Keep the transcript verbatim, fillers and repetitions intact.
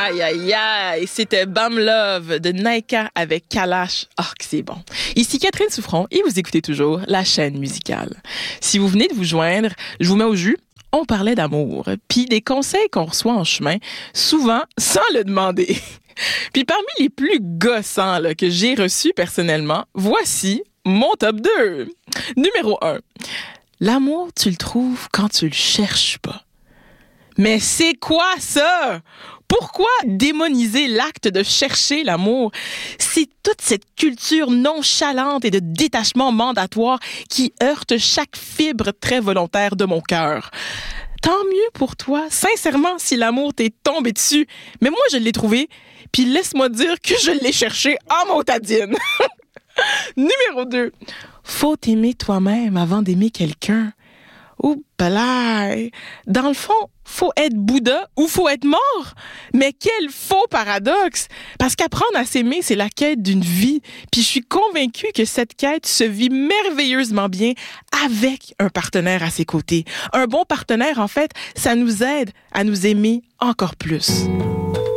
Aïe, aïe, aïe, c'était Bam Love de Naika avec Kalash. Oh, que c'est bon. Ici Catherine Souffron et vous écoutez toujours la chaîne musicale. Si vous venez de vous joindre, je vous mets au jus. On parlait d'amour, puis des conseils qu'on reçoit en chemin, souvent sans le demander. Puis parmi les plus gossants là, que j'ai reçus personnellement, voici mon top deux. Numéro un. L'amour, tu le trouves quand tu le cherches pas. Mais c'est quoi ça? Pourquoi démoniser l'acte de chercher l'amour? C'est toute cette culture nonchalante et de détachement mandatoire qui heurte chaque fibre très volontaire de mon cœur. Tant mieux pour toi, sincèrement, si l'amour t'est tombé dessus. Mais moi, je l'ai trouvé, puis laisse-moi dire que je l'ai cherché en montadine. Numéro deux. Faut t'aimer toi-même avant d'aimer quelqu'un. Ouh, balaï. Dans le fond, faut être Bouddha ou faut être mort. Mais quel faux paradoxe! Parce qu'apprendre à s'aimer, c'est la quête d'une vie. Puis je suis convaincue que cette quête se vit merveilleusement bien avec un partenaire à ses côtés. Un bon partenaire, en fait, ça nous aide à nous aimer encore plus.